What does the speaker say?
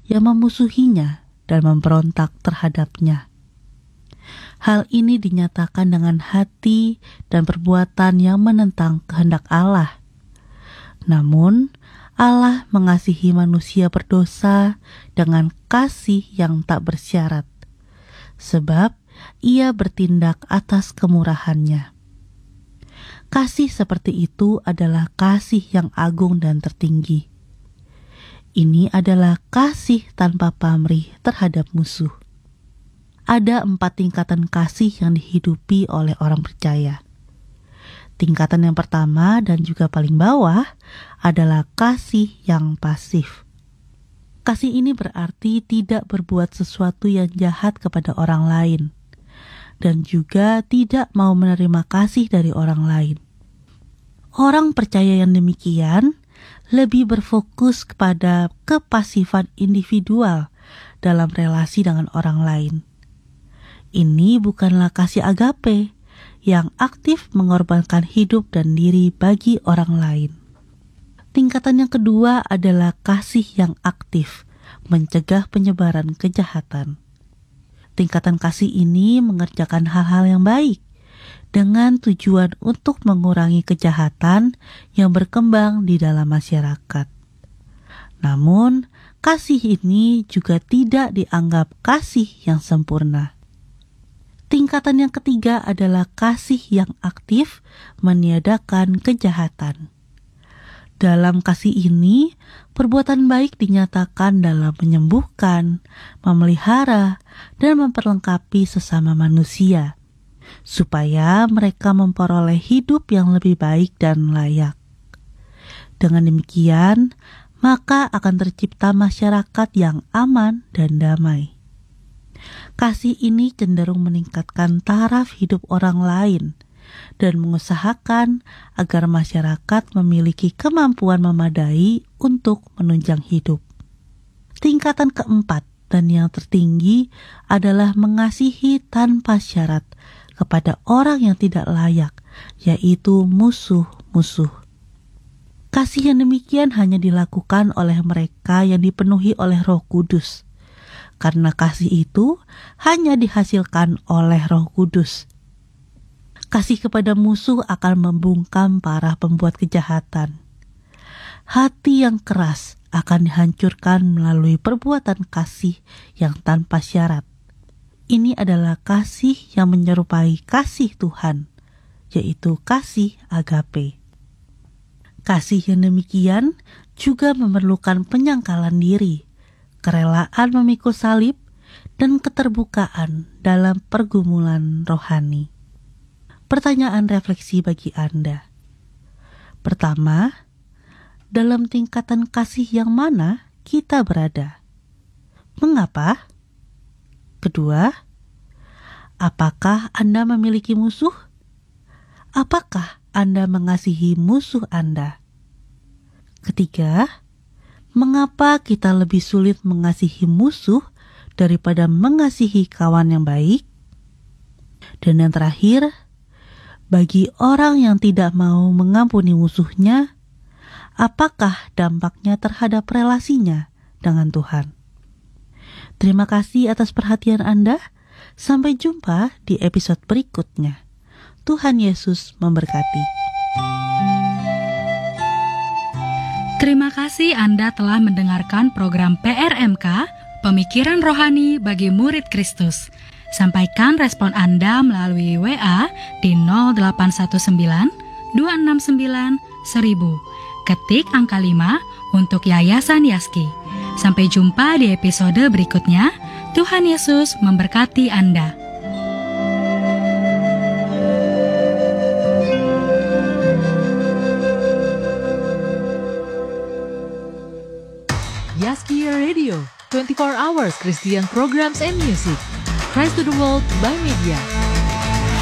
yang memusuhinya dan memberontak terhadapnya. Hal ini dinyatakan dengan hati dan perbuatan yang menentang kehendak Allah. Namun, Allah mengasihi manusia berdosa dengan kasih yang tak bersyarat, sebab Ia bertindak atas kemurahannya. Kasih seperti itu adalah kasih yang agung dan tertinggi. Ini adalah kasih tanpa pamrih terhadap musuh. Ada 4 tingkatan kasih yang dihidupi oleh orang percaya. Tingkatan yang pertama dan juga paling bawah adalah kasih yang pasif. Kasih ini berarti tidak berbuat sesuatu yang jahat kepada orang lain, dan juga tidak mau menerima kasih dari orang lain. Orang percaya yang demikian lebih berfokus kepada kepasifan individual dalam relasi dengan orang lain. Ini bukanlah kasih agape yang aktif mengorbankan hidup dan diri bagi orang lain. Tingkatan yang kedua adalah kasih yang aktif, mencegah penyebaran kejahatan. Tingkatan kasih ini mengerjakan hal-hal yang baik dengan tujuan untuk mengurangi kejahatan yang berkembang di dalam masyarakat. Namun, kasih ini juga tidak dianggap kasih yang sempurna. Tingkatan yang ketiga adalah kasih yang aktif meniadakan kejahatan. Dalam kasih ini, perbuatan baik dinyatakan dalam menyembuhkan, memelihara, dan memperlengkapi sesama manusia, supaya mereka memperoleh hidup yang lebih baik dan layak. Dengan demikian, maka akan tercipta masyarakat yang aman dan damai. Kasih ini cenderung meningkatkan taraf hidup orang lain dan mengusahakan agar masyarakat memiliki kemampuan memadai untuk menunjang hidup. Tingkatan keempat dan yang tertinggi adalah mengasihi tanpa syarat kepada orang yang tidak layak, yaitu musuh-musuh. Kasih yang demikian hanya dilakukan oleh mereka yang dipenuhi oleh Roh Kudus. Karena kasih itu hanya dihasilkan oleh Roh Kudus. Kasih kepada musuh akan membungkam para pembuat kejahatan. Hati yang keras akan dihancurkan melalui perbuatan kasih yang tanpa syarat. Ini adalah kasih yang menyerupai kasih Tuhan, yaitu kasih agape. Kasih yang demikian juga memerlukan penyangkalan diri, kerelaan memikul salib, dan keterbukaan dalam pergumulan rohani. Pertanyaan refleksi bagi Anda. Pertama, dalam tingkatan kasih yang mana kita berada? Mengapa? Kedua, apakah Anda memiliki musuh? Apakah Anda mengasihi musuh Anda? Ketiga, mengapa kita lebih sulit mengasihi musuh daripada mengasihi kawan yang baik? Dan yang terakhir, bagi orang yang tidak mau mengampuni musuhnya, apakah dampaknya terhadap relasinya dengan Tuhan? Terima kasih atas perhatian Anda. Sampai jumpa di episode berikutnya. Tuhan Yesus memberkati. Terima kasih Anda telah mendengarkan program PRMK, Pemikiran Rohani bagi Murid Kristus. Sampaikan respon Anda melalui WA di 0819 269 1000. Ketik angka 5 untuk Yayasan Yaski. Sampai jumpa di episode berikutnya. Tuhan Yesus memberkati Anda. Yaski Radio, 24 hours Christian programs and music. Christ to the world by media.